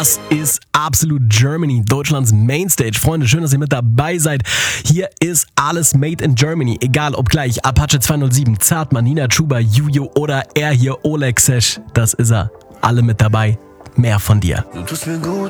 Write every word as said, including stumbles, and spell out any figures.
Das ist Absolut Germany, Deutschlands Mainstage. Freunde, schön, dass ihr mit dabei seid. Hier ist alles made in Germany. Egal ob gleich Apache zweihundertsieben, Zartmann, Nina Chuba, Juju oder er hier, Oleg Sesh. Das ist er. Alle mit dabei. Mehr von dir. Du tust mir gut.